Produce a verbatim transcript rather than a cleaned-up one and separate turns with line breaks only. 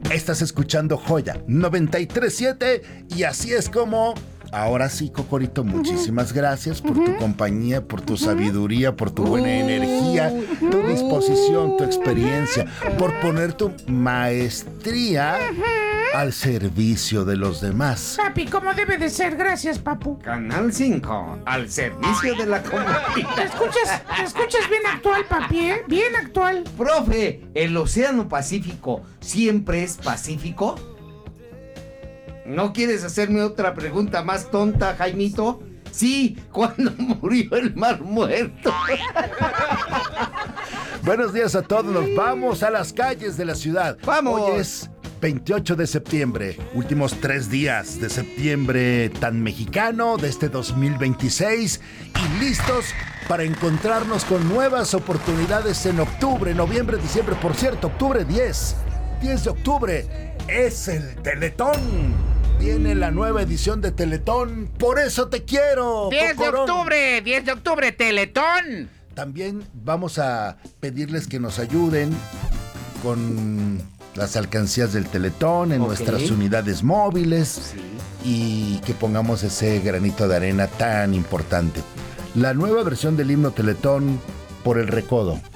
Estás escuchando Joya noventa y tres siete y así es como... Ahora sí, Cocorito, muchísimas gracias por tu compañía, por tu sabiduría, por tu buena energía, tu disposición, tu experiencia, por poner tu maestría al servicio de los demás.
Papi, como debe de ser, gracias, papu.
Canal cinco, al servicio de la comunidad.
¿Te escuchas, te escuchas bien actual, papi, eh? Bien actual.
Profe, ¿el Océano Pacífico siempre es pacífico? ¿No quieres hacerme otra pregunta más tonta, Jaimito? Sí, cuando murió el Mar Muerto.
Buenos días a todos, nos vamos a las calles de la ciudad.
¡Vamos!
Hoy es veintiocho de septiembre, últimos tres días de septiembre tan mexicano de este dos mil veintiséis y listos para encontrarnos con nuevas oportunidades en octubre, noviembre, diciembre. Por cierto, octubre diez, diez de octubre es el Teletón. Viene la nueva edición de Teletón, por eso te quiero.
diez de
Cocorón.
octubre, diez de octubre, Teletón.
También vamos a pedirles que nos ayuden con las alcancías del Teletón en
Ok.
nuestras unidades móviles y que pongamos ese granito de arena tan importante. La nueva versión del himno Teletón por el Recodo.